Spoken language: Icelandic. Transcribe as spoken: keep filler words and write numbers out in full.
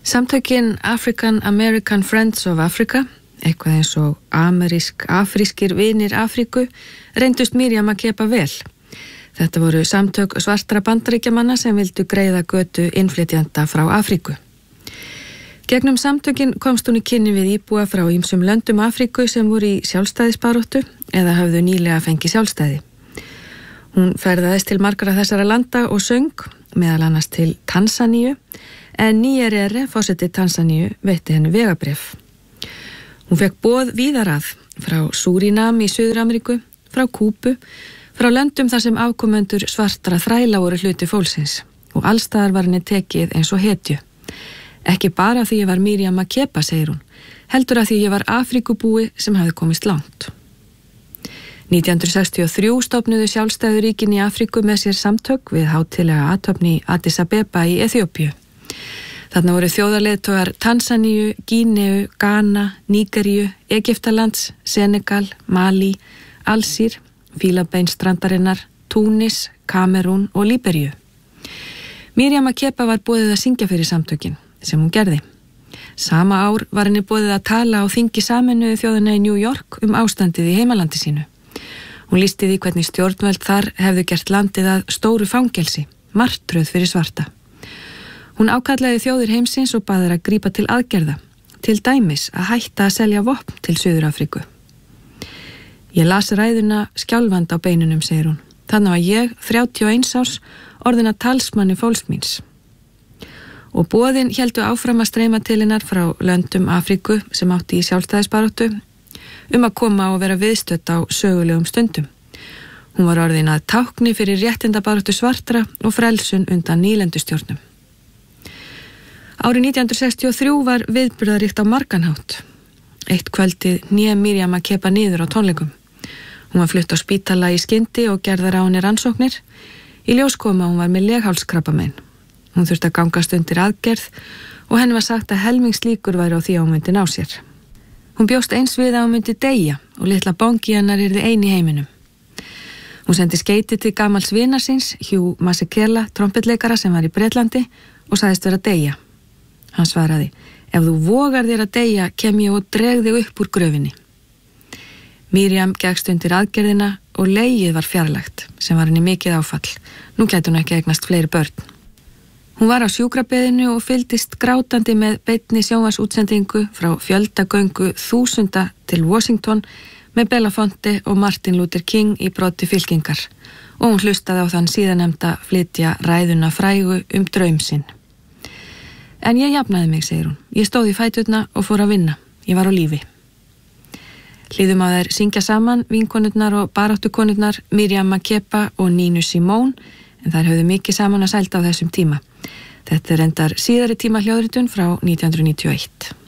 Samtökin African American Friends of Africa, eitthvað eins og amerísk, afrískir vinir Afríku, reyndust Miriam Makeba vel. Þetta voru samtök svartra bandaríkjamanna sem vildu greiða götu innflytjenda frá Afríku. Gegnum samtökin komst hún í kynni við íbúa frá ýmsum löndum Afríku sem voru í sjálfstæðisbaráttu eða hafðu nýlega fengið sjálfstæði. Hún ferðaðist til margra þessara landa og söng, meðal annars til Tansaníu, en Nyerere, forseti Tansaníu, veitti henni vegabréf. Hún fekk boð víðar að, frá Súrínam í Suður-Ameríku, frá Kúbu, frá löndum þar sem afkomendur svartra þræla voru hluti fólksins og allstaðar var henni tekið eins og hetju. Ekki bara því ég var Miriam Makeba, segir hún, heldur að því ég var Afríkubúi sem hafði komist langt. nítján hundruð sextíu og þrjú stofnuðu sjálfstæðu ríkin í Afríku með sér samtök við hátíðlega athöfn í Addis Abeba í Eþíópíu. Þarna voru þjóðarleiðtogar Tansaníu, Gíneu, Ghana, Nígeríu, Egyptalands, Senegal, Mali, Alsír, Fílabeinsstrandarinnar, Túnis, Kamerún og Líberíu. Miriam Makeba var boðið að syngja fyrir samtökin, sem hún gerði. Sama ár var henni boðið að tala á þingi Sameinuðu þjóðanna í New York um ástandið í heimalandi sínu. Hún lýsti því hvernig stjórnvöld þar hefðu gert landið að stóru fangelsi, martröð fyrir svarta. Hún ákallaði þjóðir heimsins og baði að grípa til aðgerða, til dæmis að hætta að selja vopn til Suður-Afríku. Ég las ræðuna skjálfandi á beinunum, segir hún. Þannig var ég, þrjátíu og eins árs, orðin að talsmanni fólks míns. Og boðin héldu áfram að streyma til hennar frá löndum Afríku sem átti í sjálfstæðisbaráttu um að koma og vera viðstödd á sögulegum stundum. Hún var orðin að tákni fyrir réttindabaráttu svartra og frelsun undan nýlendustjórnum. Árið nítján hundruð sextíu og þrjú var viðburðaríkt á margan hátt. Eitt kvöldið hné Miriam Makeba niður á tónleikum. Hún var flutt á spítala í skyndi og gerðar á henni rannsóknir. Í ljós kom að hún var með leghálskrabbamein. Hún þurfti að gangast undir aðgerð og henni var sagt að helmingslíkur væri á því að hún myndi ná sér. Hún bjóst eins við að hún myndi deyja og litla bongi hennar yrði ein í heiminum. Hún sendi skeyti til gamals vinar síns, Hugh Masekela, trompetleikara sem var í Bretlandi og sagðist vera að deyja. Hann svaraði, ef þú vogar þér að deyja, kem ég og dreg þig upp úr gröfinni. Miriam gekkst undir aðgerðina og legið var fjarlægt, sem var henni mikið áfall. Nú gæti hún ekki eignast fleiri börn. Hún var á sjúkrabeðinu og fylgdist grátandi með beinni sjónvarpsútsendingu frá fjöldagöngu þúsunda til Washington með Belafonte og Martin Luther King í broddi fylkingar og hún hlustaði á þann síðanemda flytja ræðuna frægu um draum sinn. En ég jafnaði mig, segir hún. Ég stóð í fæturna og fór að vinna. Ég var á lífi. Hlýðum að þær syngja saman vinkonurnar og baráttukonurnar Miriam Makeba og Nina Simone, en þær höfðu mikið saman að sælda á þessum tíma. Þetta er endar síðari tíma hljóðritun frá nítján hundruð níutíu og eitt.